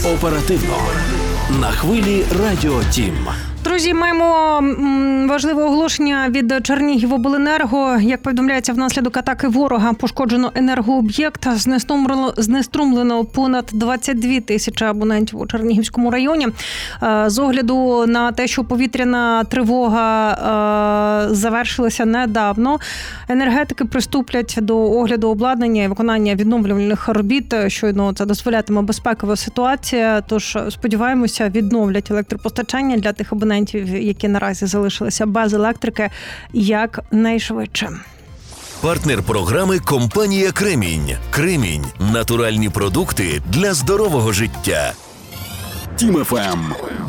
Оперативно. На хвилі Радіо Тім. Друзі, маємо важливе оголошення від Чернігівобленерго. Як повідомляється, внаслідок атаки ворога пошкоджено енергооб'єкт. Знеструмлено понад 22 тисячі абонентів у Чернігівському районі. З огляду на те, що повітряна тривога завершилася недавно, енергетики приступлять до огляду обладнання і виконання відновлювальних робіт. Щойно це дозволятиме безпекова ситуація. Тож, сподіваємося, відновлять електропостачання для тих абонентів, які наразі залишилися без електрики, якнайшвидше. Партнер програми – компанія «Кремінь». «Кремінь» – натуральні продукти для здорового життя. Тім ФМ.